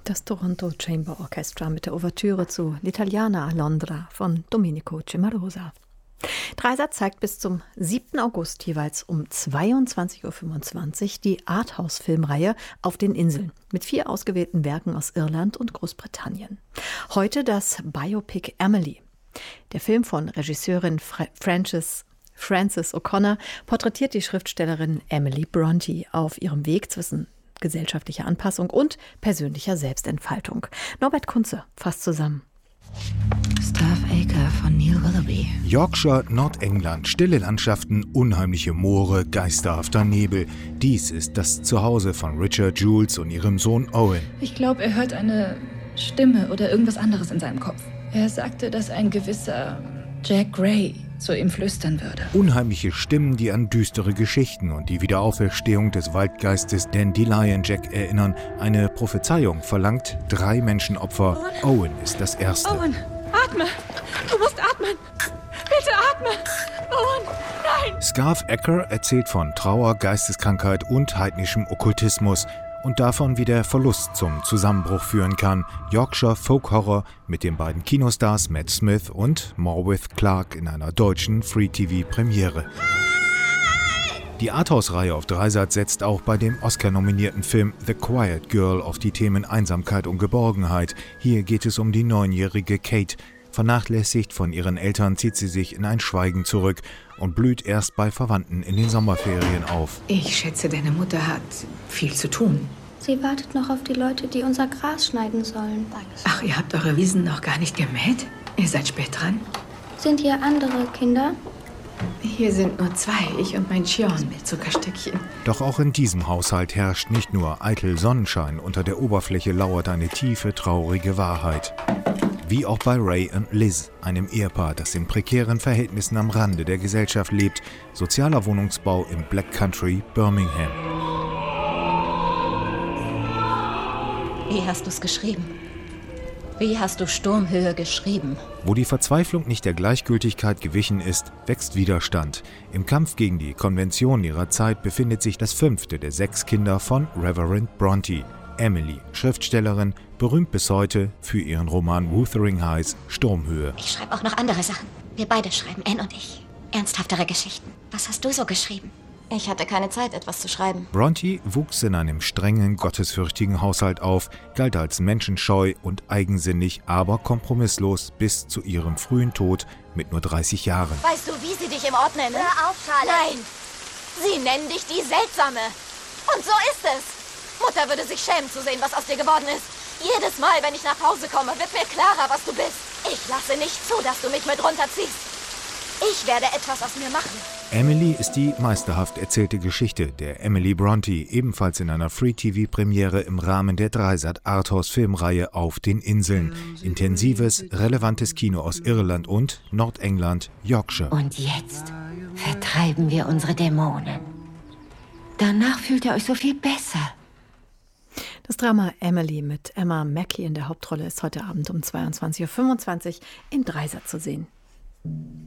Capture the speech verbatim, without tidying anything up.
Das Toronto Chamber Orchestra mit der Ouvertüre zu L'Italiana a Londra von Domenico Cimarosa. Dreisat zeigt bis zum siebten August jeweils um zweiundzwanzig Uhr fünfundzwanzig die Arthouse-Filmreihe Auf den Inseln mit vier ausgewählten Werken aus Irland und Großbritannien. Heute das Biopic Emily. Der Film von Regisseurin Fra- Frances Frances O'Connor porträtiert die Schriftstellerin Emily Brontë auf ihrem Weg zwischen gesellschaftlicher Anpassung und persönlicher Selbstentfaltung. Norbert Kunze fasst zusammen. Starve Acre von Neil Willoughby. Yorkshire, Nordengland, stille Landschaften, unheimliche Moore, geisterhafter Nebel. Dies ist das Zuhause von Richard Jules und ihrem Sohn Owen. Ich glaube, er hört eine Stimme oder irgendwas anderes in seinem Kopf. Er sagte, dass ein gewisser Jack Gray zu ihm flüstern würde. Unheimliche Stimmen, die an düstere Geschichten und die Wiederauferstehung des Waldgeistes Dandelion Jack erinnern. Eine Prophezeiung verlangt drei Menschenopfer. Owen, Owen ist das erste. Owen, atme! Du musst atmen! Bitte atme! Owen, nein! Starve Acre erzählt von Trauer, Geisteskrankheit und heidnischem Okkultismus und davon, wie der Verlust zum Zusammenbruch führen kann. Yorkshire Folk Horror mit den beiden Kinostars Matt Smith und Morwyth Clark in einer deutschen Free-T V-Premiere. Die Arthouse-Reihe auf Dreisat setzt auch bei dem Oscar-nominierten Film The Quiet Girl auf die Themen Einsamkeit und Geborgenheit. Hier geht es um die neunjährige Kate. Vernachlässigt von ihren Eltern zieht sie sich in ein Schweigen zurück und blüht erst bei Verwandten in den Sommerferien auf. Ich schätze, deine Mutter hat viel zu tun. Sie wartet noch auf die Leute, die unser Gras schneiden sollen. Ach, ihr habt eure Wiesen noch gar nicht gemäht? Ihr seid spät dran? Sind hier andere Kinder? Hier sind nur zwei, ich und mein Chion mit Zuckerstückchen. Doch auch in diesem Haushalt herrscht nicht nur eitel Sonnenschein, unter der Oberfläche lauert eine tiefe, traurige Wahrheit. Wie auch bei Ray und Liz, einem Ehepaar, das in prekären Verhältnissen am Rande der Gesellschaft lebt. Sozialer Wohnungsbau im Black Country, Birmingham. Wie hast du es geschrieben? Wie hast du Sturmhöhe geschrieben? Wo die Verzweiflung nicht der Gleichgültigkeit gewichen ist, wächst Widerstand. Im Kampf gegen die Konventionen ihrer Zeit befindet sich das fünfte der sechs Kinder von Reverend Brontë. Emily, Schriftstellerin, berühmt bis heute für ihren Roman Wuthering Heights, Sturmhöhe. Ich schreibe auch noch andere Sachen. Wir beide schreiben, Anne und ich. Ernsthaftere Geschichten. Was hast du so geschrieben? Ich hatte keine Zeit, etwas zu schreiben. Brontë wuchs in einem strengen, gottesfürchtigen Haushalt auf, galt als menschenscheu und eigensinnig, aber kompromisslos bis zu ihrem frühen Tod mit nur dreißig Jahren. Weißt du, wie sie dich im Ort nennen? Hör auf, Charlotte. Nein, sie nennen dich die Seltsame. Und so ist es. Mutter würde sich schämen zu sehen, was aus dir geworden ist. Jedes Mal, wenn ich nach Hause komme, wird mir klarer, was du bist. Ich lasse nicht zu, dass du mich mit runterziehst. Ich werde etwas aus mir machen. Emily ist die meisterhaft erzählte Geschichte der Emily Brontë, ebenfalls in einer Free-T V-Premiere im Rahmen der Dreisat Arthouse-Filmreihe Auf den Inseln. Intensives, relevantes Kino aus Irland und Nordengland, Yorkshire. Und jetzt vertreiben wir unsere Dämonen. Danach fühlt ihr euch so viel besser. Das Drama Emily mit Emma Mackey in der Hauptrolle ist heute Abend um zweiundzwanzig Uhr fünfundzwanzig in Dreisat zu sehen.